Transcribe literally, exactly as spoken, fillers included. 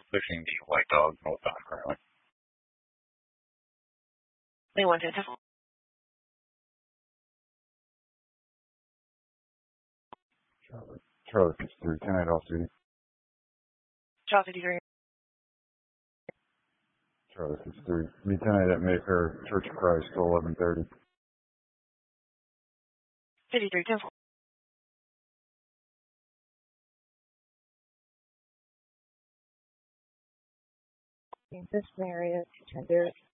pushing the white dog northbound currently. They wanted to. Charlie, Charlie fifty-three, ten eight off duty. Charlie fifty-three. Charlie fifty-three, meet ten eight at Mayfair Church of Christ till eleven thirty. fifty-three, ten four. This area, there.